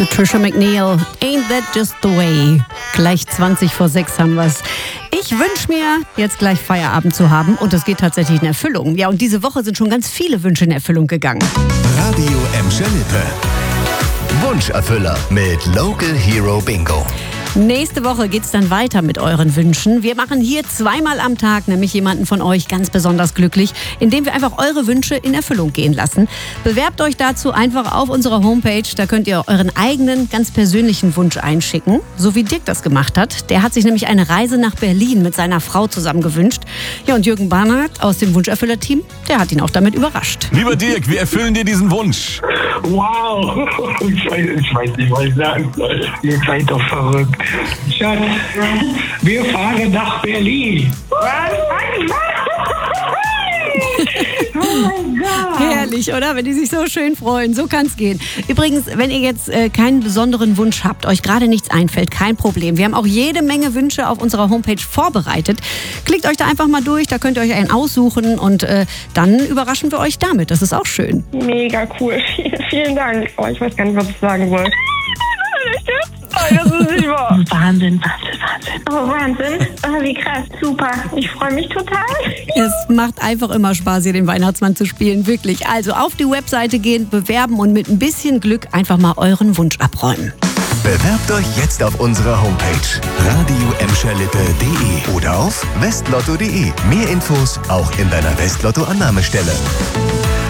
Trisha McNeil, Ain't That Just the Way? Gleich 20 vor 6 haben wir's. Ich wünsche mir, jetzt gleich Feierabend zu haben und das geht tatsächlich in Erfüllung. Ja, und diese Woche sind schon ganz viele Wünsche in Erfüllung gegangen. Radio Emscher Lippe. Wunscherfüller mit Local Hero Bingo. Nächste Woche geht's dann weiter mit euren Wünschen. Wir machen hier zweimal am Tag nämlich jemanden von euch ganz besonders glücklich, indem wir einfach eure Wünsche in Erfüllung gehen lassen. Bewerbt euch dazu einfach auf unserer Homepage. Da könnt ihr euren eigenen, ganz persönlichen Wunsch einschicken, so wie Dirk das gemacht hat. Der hat sich nämlich eine Reise nach Berlin mit seiner Frau zusammen gewünscht. Ja, und Jürgen Barnard aus dem Wunscherfüller-Team, der hat ihn auch damit überrascht. Lieber Dirk, wir erfüllen dir diesen Wunsch. Wow, ich weiß nicht, was ich sagen soll. Ihr seid doch verrückt. Schatz, wir fahren nach Berlin. Oh mein Gott. Herrlich, oder? Wenn die sich so schön freuen. So kann's gehen. Übrigens, wenn ihr jetzt keinen besonderen Wunsch habt, euch gerade nichts einfällt, kein Problem. Wir haben auch jede Menge Wünsche auf unserer Homepage vorbereitet. Klickt euch da einfach mal durch, da könnt ihr euch einen aussuchen und dann überraschen wir euch damit. Das ist auch schön. Mega cool. Vielen Dank. Oh, ich weiß gar nicht, was ich sagen soll. Nein, das ist nicht wahr. Wahnsinn. Oh, Wahnsinn. Oh, wie krass. Super. Ich freue mich total. Es macht einfach immer Spaß, hier den Weihnachtsmann zu spielen. Wirklich. Also auf die Webseite gehen, bewerben und mit ein bisschen Glück einfach mal euren Wunsch abräumen. Bewerbt euch jetzt auf unserer Homepage radioemscherlippe.de oder auf westlotto.de. Mehr Infos auch in deiner Westlotto-Annahmestelle.